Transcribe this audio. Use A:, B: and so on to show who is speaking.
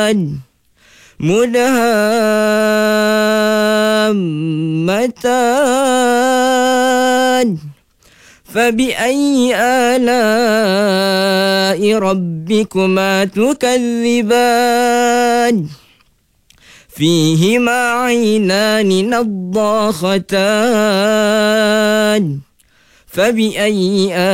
A: مدهامتان فبأي آلاء ربكما تكذبان فيهما عينان نضاختان فبأي